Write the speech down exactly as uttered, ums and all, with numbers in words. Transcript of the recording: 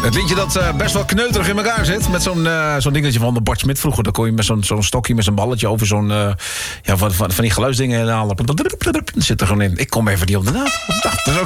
Het liedje dat uh, best wel kneuterig in elkaar zit. Met zo'n uh, zo'n dingetje van de Bart Smit vroeger. Dan kon je met zo'n zo'n stokje, met zo'n balletje over zo'n... Uh, ja, van, van, van die geluidsdingen halen. Dat zit er gewoon in. Ik kom even niet op de naam. Dat is ook